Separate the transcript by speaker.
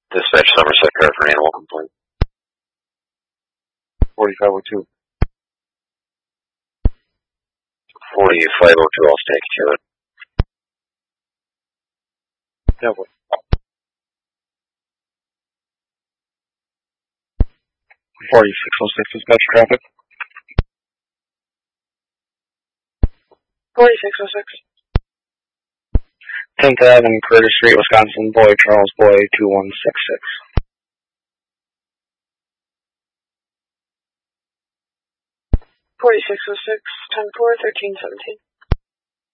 Speaker 1: Dispatch Somerset car for animal complaint.
Speaker 2: 4502.
Speaker 1: 4502, I'll take to it.
Speaker 2: Cowboy. 4606, dispatch traffic.
Speaker 3: 4606.
Speaker 2: 10th Ave and Curtis Street, Wisconsin, Boy, Charles Boy, 2166.
Speaker 3: 4606, 10-4, 1317.